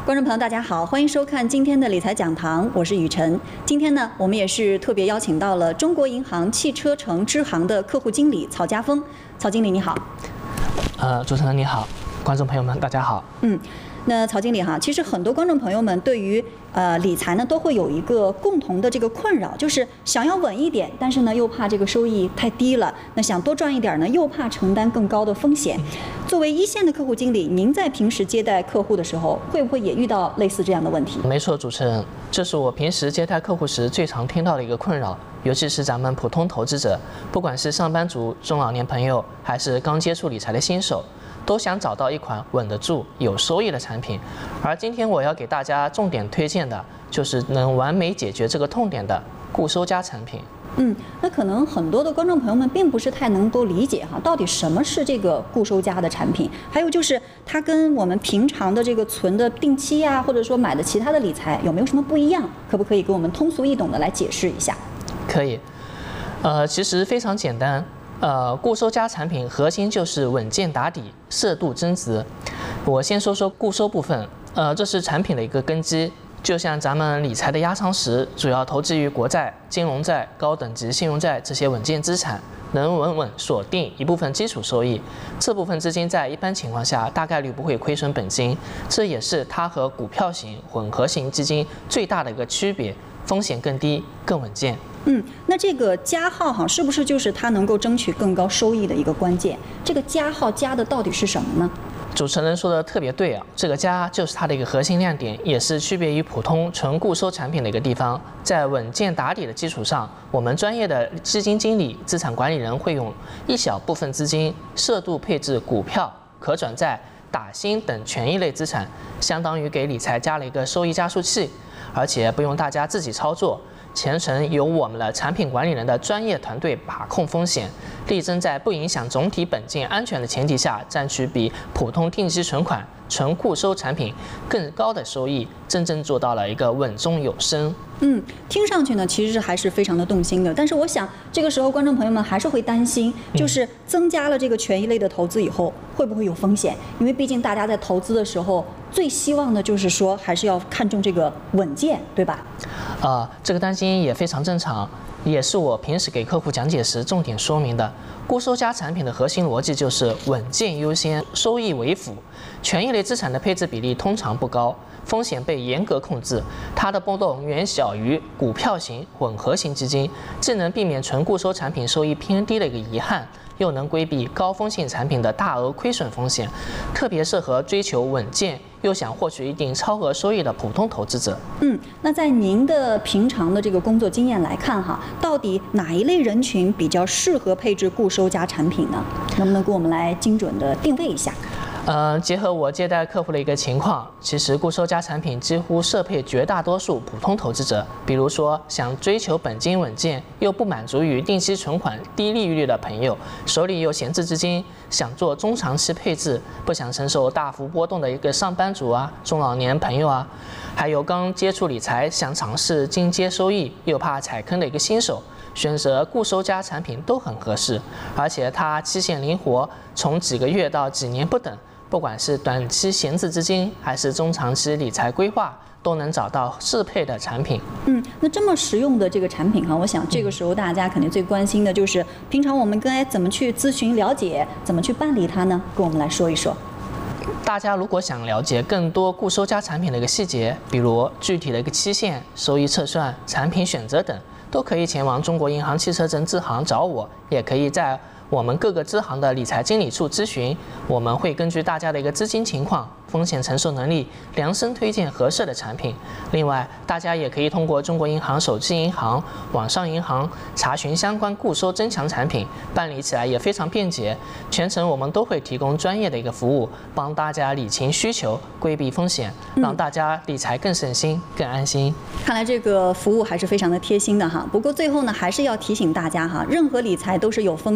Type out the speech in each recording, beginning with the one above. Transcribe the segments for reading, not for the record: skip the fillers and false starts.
观众朋友，大家好，欢迎收看今天的理财讲堂，我是雨晨。今天呢，我们也是特别邀请到了中国银行汽车城支行的客户经理曹家峰。曹经理你好。 主持人你好，观众朋友们大家好。 那曹经理哈，其实很多观众朋友们对于理财呢都会有一个共同的这个困扰，就是想要稳一点，但是呢又怕这个收益太低了，那想多赚一点呢又怕承担更高的风险。作为一线的客户经理，您在平时接待客户的时候，会不会也遇到类似这样的问题？ 没错，主持人，这是我平时接待客户时最常听到的一个困扰，尤其是咱们普通投资者，不管是上班族、中老年朋友，还是刚接触理财的新手，都想找到一款稳得住、有收益的产品。而今天我要给大家重点推荐的，就是能完美解决这个痛点的固收加产品。 那可能很多的观众朋友们并不是太能够理解哈，到底什么是这个固收加的产品，还有就是它跟我们平常的这个存的定期啊，或者说买的其他的理财有没有什么不一样？可不可以给我们通俗易懂的来解释一下？可以， 其实非常简单。固收加产品核心就是稳健打底、适度增值。我先说说固收部分，这是产品的一个根基。就像咱们理财的压舱石，主要投资于国债、金融债、高等级信用债这些稳健资产，能稳稳锁定一部分基础收益。这部分资金在一般情况下大概率不会亏损本金，这也是它和股票型、混合型基金最大的一个区别，风险更低、更稳健。 那这个加号哈，是不是就是它能够争取更高收益的一个关键？这个加号加的到底是什么呢？ 主持人说的特别对啊，这个加就是它的一个核心亮点，也是区别于普通纯固收产品的一个地方。在稳健打底的基础上，我们专业的基金经理、资产管理人会用一小部分资金适度配置股票、可转债、打新等权益类资产，相当于给理财加了一个收益加速器，而且不用大家自己操作。全程由我们的产品管理人的专业团队把控风险，力争在不影响总体本金安全的前提下，占取比普通定期存款、纯固收产品更高的收益，真正做到了一个稳中有升。 听上去呢，其实是还是非常的动心的。但是我想，这个时候观众朋友们还是会担心，就是增加了这个权益类的投资以后，会不会有风险？因为毕竟大家在投资的时候，最希望的就是说，还是要看重这个稳健，对吧？ 这个担心也非常正常，也是我平时给客户讲解时重点说明的。固收加产品的核心逻辑就是稳健优先，收益为辅。权益类资产的配置比例通常不高，风险被严格控制，它的波动远小于股票型、混合型基金，既能避免纯固收产品收益偏低的一个遗憾，又能规避高风险产品的大额亏损风险，特别适合追求稳健又想获取一定超额收益的普通投资者。 那在您的平常的这个工作经验来看哈，到底哪一类人群比较适合配置固收加产品呢？能不能给我们来精准的定位一下？ 结合我接待客户的一个情况，其实固收加产品几乎适配绝大多数普通投资者。比如说，想追求本金稳健又不满足于定期存款低利率的朋友，手里有闲置资金，想做中长期配置，不想承受大幅波动的一个上班族啊、中老年朋友啊，还有刚接触理财想尝试进阶收益又怕踩坑的一个新手，选择固收加产品都很合适，而且它期限灵活，从几个月到几年不等。不管是短期闲置资金还是中长期理财规划，都能找到适配的产品。 那这么实用的这个产品哈，我想这个时候大家肯定最关心的就是平常我们该怎么去咨询了解，怎么去办理它呢？跟我们来说一说。 大家如果想了解更多固收加产品的一个细节，比如具体的一个期限、收益测算、产品选择等，都可以前往中国银行汽车城支行找我，也可以在我们各个支行的理财经理处咨询，我们会根据大家的一个资金情况、风险承受能力，量身推荐合适的产品。另外，大家也可以通过中国银行手机银行、网上银行查询相关固收增强产品，办理起来也非常便捷。全程我们都会提供专业的一个服务，帮大家理清需求，规避风险，让大家理财更省心、更安心。 看来这个服务还是非常的贴心的哈。不过最后呢，还是要提醒大家哈，任何理财都是有风险的。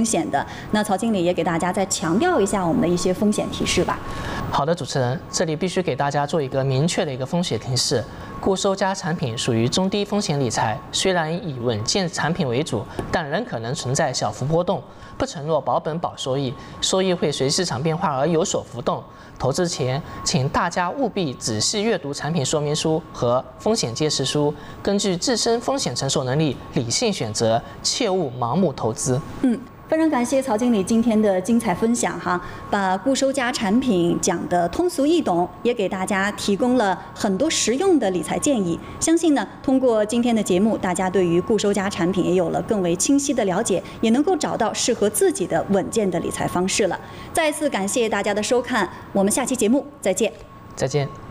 的。那曹经理也给大家再强调一下我们的一些风险提示吧。 好的，主持人，这里必须给大家做一个明确的一个风险提示。固收加产品属于中低风险理财，虽然以稳健产品为主，但仍可能存在小幅波动，不承诺保本保收益，收益会随市场变化而有所浮动。投资前，请大家务必仔细阅读产品说明书和风险揭示书，根据自身风险承受能力理性选择，切勿盲目投资。 非常感谢曹经理今天的精彩分享哈，把固收加产品讲得通俗易懂，也给大家提供了很多实用的理财建议。相信呢，通过今天的节目，大家对于固收加产品也有了更为清晰的了解，也能够找到适合自己的稳健的理财方式了。再次感谢大家的收看，我们下期节目再见。 再见。